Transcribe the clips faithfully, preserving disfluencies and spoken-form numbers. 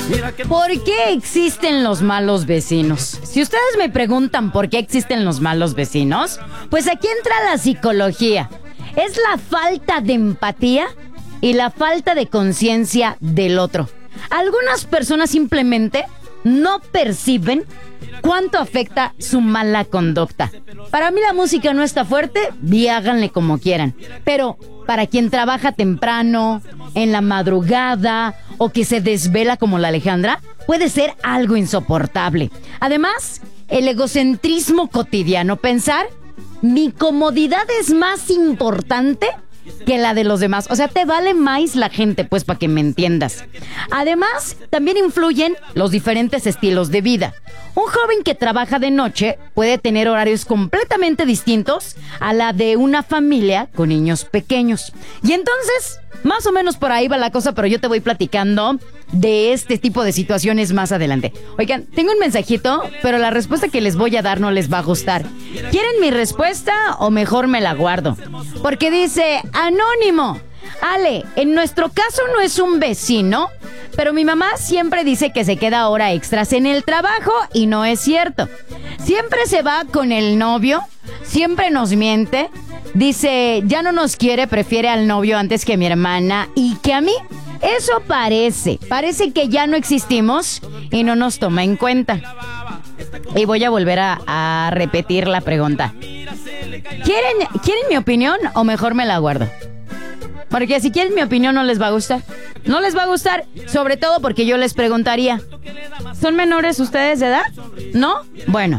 ¿Por qué existen los malos vecinos? Si ustedes me preguntan por qué existen los malos vecinos, pues aquí entra la psicología. Es la falta de empatía y la falta de conciencia del otro. Algunas personas simplemente no perciben cuánto afecta su mala conducta. Para mí la música no está fuerte, y háganle como quieran. Pero para quien trabaja temprano, en la madrugada o que se desvela como la Alejandra, puede ser algo insoportable. Además, el egocentrismo cotidiano, pensar mi comodidad es más importante que la de los demás. O sea, te vale más la gente, pues, para que me entiendas. Además, también influyen los diferentes estilos de vida. Un joven que trabaja de noche puede tener horarios completamente distintos a la de una familia con niños pequeños. Y entonces, más o menos por ahí va la cosa, pero yo te voy platicando de este tipo de situaciones más adelante. Oigan, tengo un mensajito, pero la respuesta que les voy a dar no les va a gustar. ¿Quieren mi respuesta o mejor me la guardo? Porque dice, anónimo, Ale, en nuestro caso no es un vecino, pero mi mamá siempre dice que se queda hora extras en el trabajo y no es cierto. Siempre se va con el novio, siempre nos miente, dice, ya no nos quiere, prefiere al novio antes que a mi hermana y que a mí. Eso parece, parece que ya no existimos y no nos toma en cuenta. Y voy a volver a, a repetir la pregunta. ¿Quieren, ¿Quieren mi opinión o mejor me la guardo? Porque si quieren mi opinión no les va a gustar. No les va a gustar, sobre todo porque yo les preguntaría, ¿son menores ustedes de edad? ¿No? Bueno.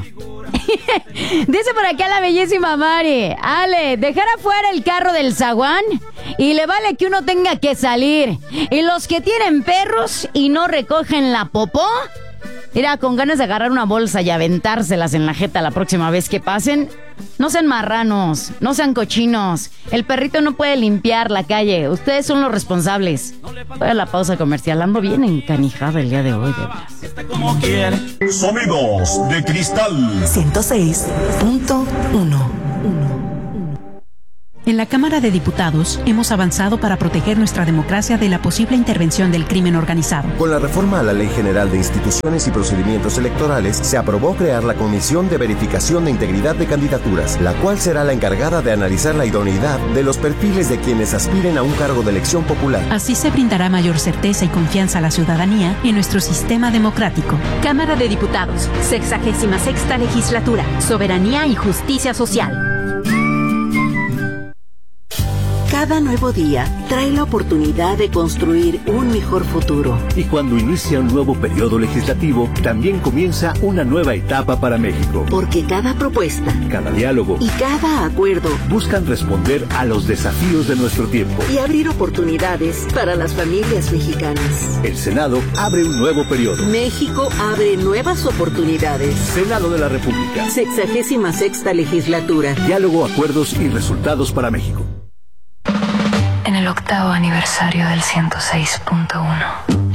Dice por acá la bellísima Mari, Ale, dejar afuera el carro del zaguán y le vale que uno tenga que salir. Y los que tienen perros y no recogen la popó, mira, con ganas de agarrar una bolsa y aventárselas en la jeta la próxima vez que pasen. No sean marranos, no sean cochinos. El perrito no puede limpiar la calle. Ustedes son los responsables. Voy a la pausa comercial. Ando bien encanijada el día de hoy, de verdad. Sonidos de cristal. ciento seis punto uno. En la Cámara de Diputados hemos avanzado para proteger nuestra democracia de la posible intervención del crimen organizado. Con la reforma a la Ley General de Instituciones y Procedimientos Electorales, se aprobó crear la Comisión de Verificación de Integridad de Candidaturas, la cual será la encargada de analizar la idoneidad de los perfiles de quienes aspiren a un cargo de elección popular. Así se brindará mayor certeza y confianza a la ciudadanía en nuestro sistema democrático. Cámara de Diputados, sexagésima sexta legislatura, Soberanía y Justicia Social. Cada nuevo día trae la oportunidad de construir un mejor futuro. Y cuando inicia un nuevo periodo legislativo, también comienza una nueva etapa para México. Porque cada propuesta, cada diálogo y cada acuerdo buscan responder a los desafíos de nuestro tiempo y abrir oportunidades para las familias mexicanas. El Senado abre un nuevo periodo. México abre nuevas oportunidades. Senado de la República. Sexagésima sexta legislatura. Diálogo, acuerdos y resultados para México. En el octavo aniversario del ciento seis punto uno.